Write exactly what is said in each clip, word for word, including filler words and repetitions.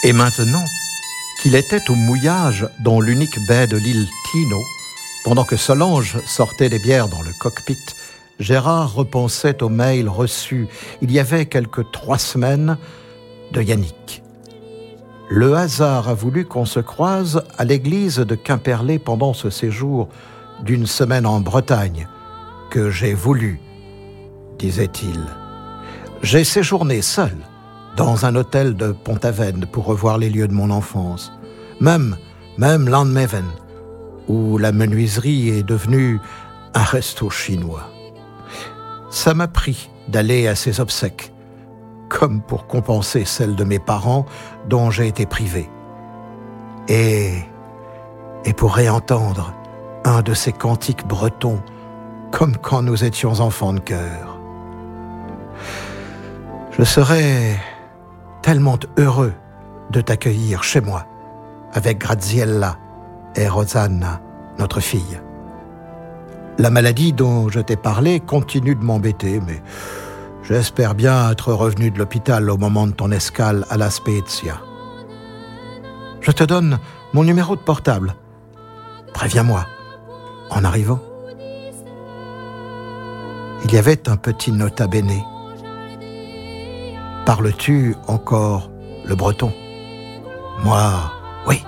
Et maintenant qu'il était au mouillage dans l'unique baie de l'île Tino, pendant que Solange sortait des bières dans le cockpit, Gérard repensait au mail reçu il y avait quelque trois semaines de Yannick. Le hasard a voulu qu'on se croise à l'église de Quimperlé pendant ce séjour d'une semaine en Bretagne que j'ai voulu, disait-il. J'ai séjourné seul dans un hôtel de Pont-Aven pour revoir les lieux de mon enfance, même, même Landmeven, où la menuiserie est devenue un resto chinois. Ça m'a pris d'aller à ses obsèques, comme pour compenser celle de mes parents dont j'ai été privé. Et, et pour réentendre un de ces cantiques bretons, comme quand nous étions enfants de cœur. Je serais tellement heureux de t'accueillir chez moi, avec Graziella et Rosanna, notre fille. La maladie dont je t'ai parlé continue de m'embêter, mais j'espère bien être revenu de l'hôpital au moment de ton escale à La Spezia. Je te donne mon numéro de portable. Préviens-moi, en arrivant. Il y avait un petit nota bene. Parles-tu encore le breton? Moi, oui.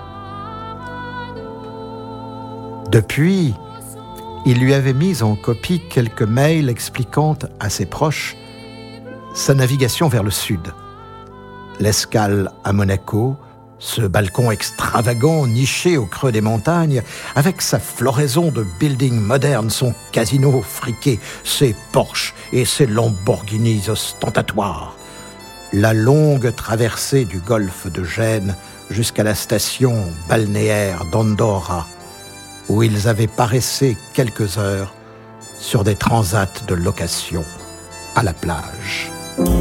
Depuis, il lui avait mis en copie quelques mails expliquant à ses proches sa navigation vers le sud. L'escale à Monaco, ce balcon extravagant niché au creux des montagnes, avec sa floraison de buildings modernes, son casino friqué, ses Porsche et ses Lamborghinis ostentatoires. La longue traversée du golfe de Gênes jusqu'à la station balnéaire d'Andorra, où ils avaient paraissé quelques heures sur des transats de location à la plage.